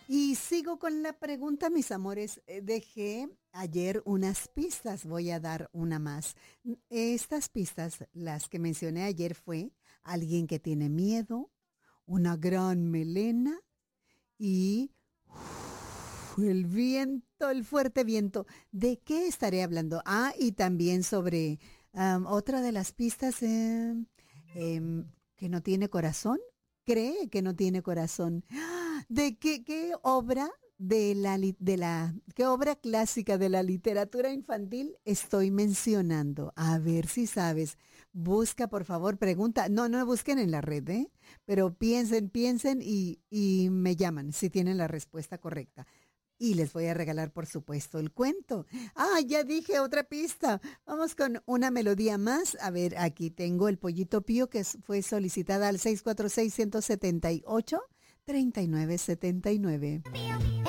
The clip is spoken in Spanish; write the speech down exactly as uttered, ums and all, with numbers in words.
Y sigo con la pregunta, mis amores. Eh, Dejé ayer unas pistas, voy a dar una más. N- Estas pistas, las que mencioné ayer, fue alguien que tiene miedo, una gran melena y uf, el viento, el fuerte viento. ¿De qué estaré hablando? Ah, y también sobre am, otra de las pistas, em, em, que no tiene corazón. Cree que no tiene corazón. ¡Ah! ¿De qué, qué obra de la, li- de la, qué obra clásica de la literatura infantil estoy mencionando? A ver si sabes. Busca, por favor, pregunta. No, no busquen en la red, ¿eh? Pero piensen, piensen y, y me llaman si tienen la respuesta correcta. Y les voy a regalar, por supuesto, el cuento. Ah, ya dije otra pista. Vamos con una melodía más. A ver, aquí tengo el Pollito Pío que s- fue solicitada al seis cuatro seis, uno siete ocho, tres nueve siete nueve.